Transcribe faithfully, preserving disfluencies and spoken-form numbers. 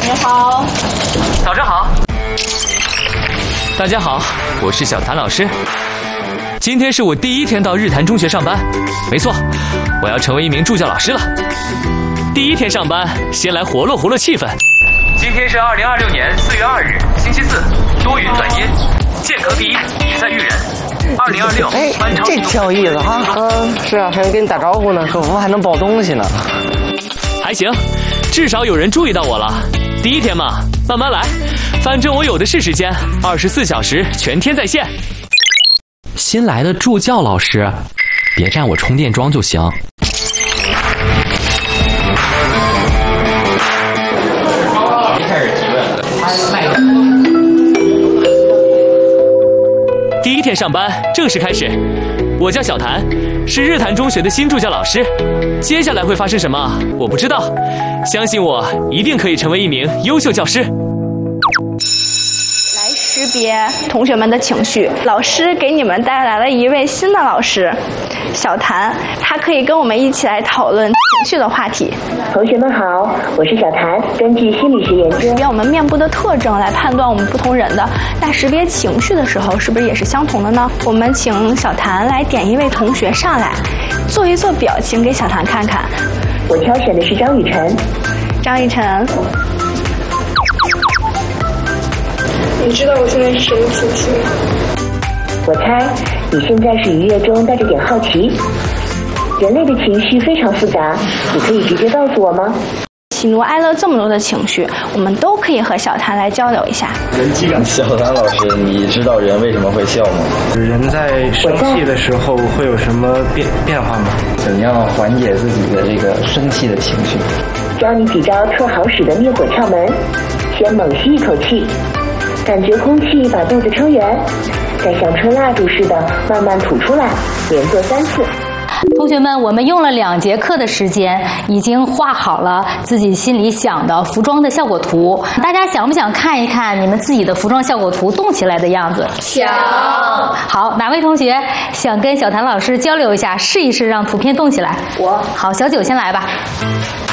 你好， 早上好。大家好，我是小谭老师。今天是我第一天到日坛中学上班，没错，我要成为一名助教老师了。第一天上班，先来活络活络气氛。今天是二零二六年四月二日，星期四，多云转阴，健康第一，比赛育人。二零二六， 哎，这挺有意思哈。嗯，是啊，还能跟你打招呼呢，说我们还能包东西呢。 还行，至少有人注意到我了。第一天嘛，慢慢来，反正我有的是时间，二十四小时全天在线。 新来的助教老师，别占我充电桩就行。 开始提问。 第一天上班正式开始，我叫小谭，是日坛中学的新助教老师。接下来会发生什么，我不知道，相信我，一定可以成为一名优秀教师。 来识别同学们的情绪，老师给你们带来了一位新的老师，小谭，他可以跟我们一起来讨论情绪的话题。 同学们好，我是小谭。根据心理学研究， 识别我们面部的特征来判断我们不同人的，那识别情绪的时候是不是也是相同的呢？我们请小谭来点一位同学上来，做一做表情给小谭看看。 我挑选的是张雨晨。 张雨晨， 你知道我现在是什么情绪吗？ 我猜你现在是愉悦中带着点好奇。人类的情绪非常复杂，你可以直接告诉我吗？ 喜怒哀乐这么多的情绪，我们都可以和小谭来交流一下。 人机感。小谭老师，你知道人为什么会笑吗？ 人在生气的时候会有什么变变化吗？ 怎样缓解自己的这个生气的情绪？ 教你几招特好使的灭火窍门。先猛吸一口气，感觉空气把肚子撑圆，再像吹蜡烛似的慢慢吐出来，连做三次。 同学们，我们用了两节课的时间，已经画好了自己心里想的服装的效果图。大家想不想看一看你们自己的服装效果图动起来的样子？ 想。 好，哪位同学想跟小谭老师交流一下，试一试让图片动起来？ 我。 好，小九先来吧。